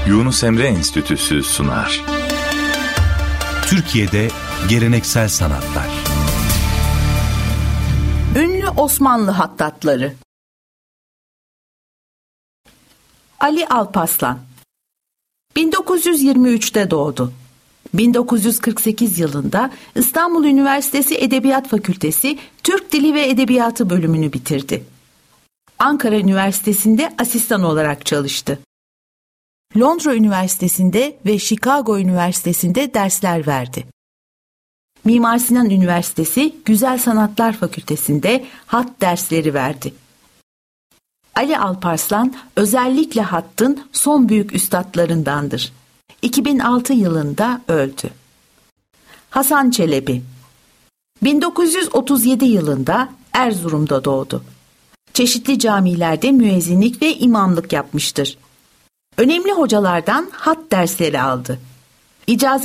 Yunus Emre Enstitüsü sunar. Türkiye'de geleneksel sanatlar. Ünlü Osmanlı hattatları. Ali Alparslan 1923'te doğdu. 1948 yılında İstanbul Üniversitesi Edebiyat Fakültesi Türk Dili ve Edebiyatı bölümünü bitirdi. Ankara Üniversitesi'nde asistan olarak çalıştı. Londra Üniversitesi'nde ve Chicago Üniversitesi'nde dersler verdi. Mimar Sinan Üniversitesi Güzel Sanatlar Fakültesi'nde hat dersleri verdi. Ali Alparslan özellikle hattın son büyük üstatlarındandır. 2006 yılında öldü. Hasan Çelebi 1937 yılında Erzurum'da doğdu. Çeşitli camilerde müezzinlik ve imamlık yapmıştır. Önemli hocalardan hat dersleri aldı. İcazet